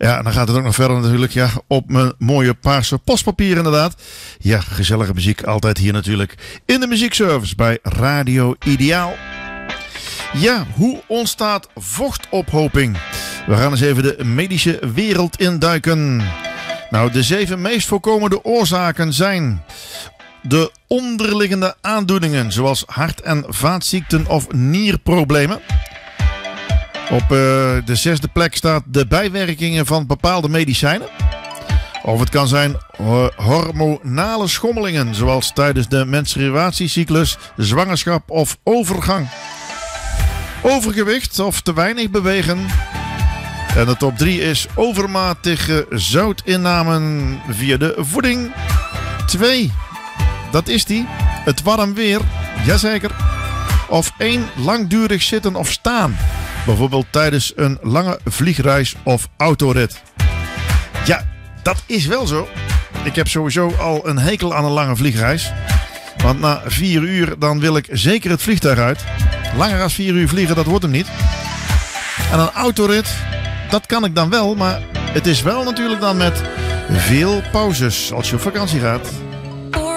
Ja, en dan gaat het ook nog verder natuurlijk. Ja, op mijn mooie paarse postpapier inderdaad. Ja, gezellige muziek altijd hier natuurlijk in de muziekservice bij Radio Ideaal. Ja, hoe ontstaat vochtophoping? We gaan eens even de medische wereld induiken. Nou, de 7 meest voorkomende oorzaken zijn de onderliggende aandoeningen, zoals hart- en vaatziekten of nierproblemen. Op de 6e plek staat de bijwerkingen van bepaalde medicijnen. Of het kan zijn hormonale schommelingen, zoals tijdens de menstruatiecyclus, zwangerschap of overgang. Overgewicht of te weinig bewegen. En de top 3 is overmatige zoutinname via de voeding. 2, dat is die. Het warm weer, jazeker. Of 1, langdurig zitten of staan. Bijvoorbeeld tijdens een lange vliegreis of autorit. Ja, dat is wel zo. Ik heb sowieso al een hekel aan een lange vliegreis. Want na 4 uur dan wil ik zeker het vliegtuig uit. Langer dan 4 uur vliegen, dat wordt hem niet. En een autorit, dat kan ik dan wel. Maar het is wel natuurlijk dan met veel pauzes als je op vakantie gaat.